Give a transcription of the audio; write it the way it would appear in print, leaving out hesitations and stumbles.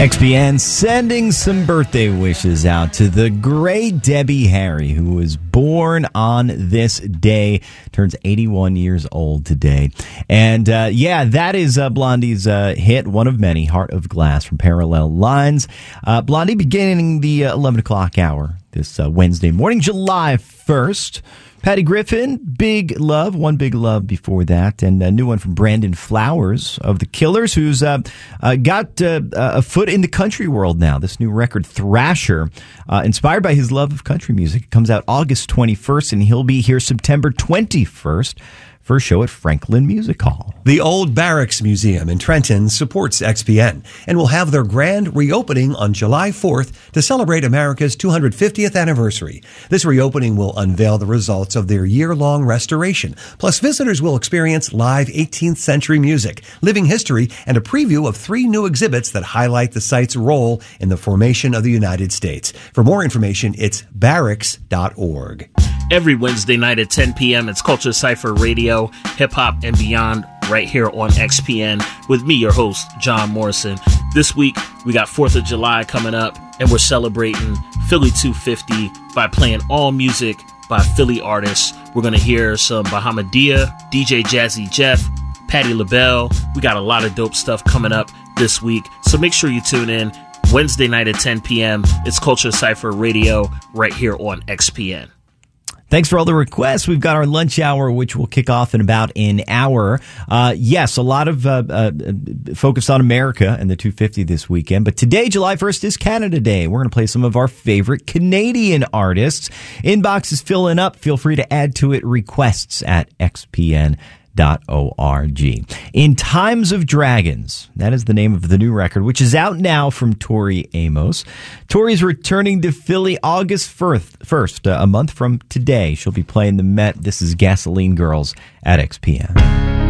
XPN sending some birthday wishes out to the great Debbie Harry, who was born on this day, turns 81 years old today. And that is Blondie's hit, one of many, Heart of Glass from Parallel Lines. Blondie beginning the 11 o'clock hour this Wednesday morning, July 1st. Patty Griffin, Big Love, one Big Love before that, and a new one from Brandon Flowers of The Killers, who's got a foot in the country world now. This new record, Thrasher, inspired by his love of country music. It comes out August 21st, and he'll be here September 21st. for a show at Franklin Music Hall. The Old Barracks Museum in Trenton supports XPN and will have their grand reopening on July 4th to celebrate America's 250th anniversary. This reopening will unveil the results of their year-long restoration. Plus, visitors will experience live 18th century music, living history, and a preview of 3 new exhibits that highlight the site's role in the formation of the United States. For more information, it's barracks.org. Every Wednesday night at 10 p.m., it's Culture Cypher Radio, hip-hop and beyond, right here on XPN, with me, your host, John Morrison. This week, we got 4th of July coming up, and we're celebrating Philly 250 by playing all music by Philly artists. We're going to hear some Bahamadia, DJ Jazzy Jeff, Patti LaBelle. We got a lot of dope stuff coming up this week, so make sure you tune in. Wednesday night at 10 p.m., it's Culture Cypher Radio, right here on XPN. Thanks for all the requests. We've got our lunch hour, which will kick off in about an hour. Yes, a lot of focus on America and the 250 this weekend. But today, July 1st, is Canada Day. We're going to play some of our favorite Canadian artists. Inbox is filling up. Feel free to add to it requests at XPN.org. In Times of Dragons, that is the name of the new record, which is out now from Tori Amos. Tori's returning to Philly August 1st, a month from today. She'll be playing the Met. This is Gasoline Girls at XPN.